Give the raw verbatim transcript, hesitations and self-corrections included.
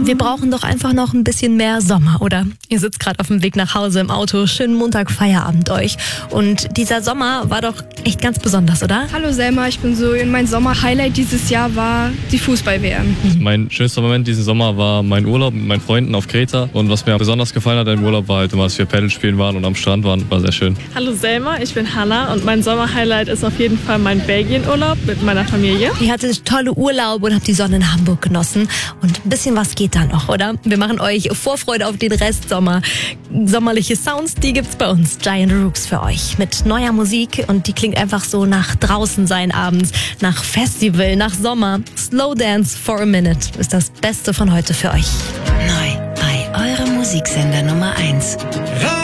Wir brauchen doch einfach noch ein bisschen mehr Sommer, oder? Ihr sitzt gerade auf dem Weg nach Hause im Auto, schönen Montag Feierabend euch. Und dieser Sommer war doch echt ganz besonders, oder? Hallo Selma, ich bin Zoe und mein Sommer-Highlight dieses Jahr war die Fußball-W M. Mein schönster Moment diesen Sommer war mein Urlaub mit meinen Freunden auf Kreta. Und was mir besonders gefallen hat im Urlaub war halt immer, dass wir Paddle spielen waren und am Strand waren. War sehr schön. Hallo Selma, ich bin Hannah und mein Sommer-Highlight ist auf jeden Fall mein Belgien-Urlaub mit meiner Familie. Ihr hattet tolle Urlaube und habt die Sonne in Hamburg genossen. Und ein bisschen was geht da noch, oder? Wir machen euch Vorfreude auf den Restsommer. Sommerliche Sounds, die gibt's bei uns. Giant Rooks für euch. Mit neuer Musik und die klingt einfach so nach draußen sein abends, nach Festival, nach Sommer. Slow Dance for a Minute ist das Beste von heute für euch. Neu bei eurem Musiksender Nummer eins.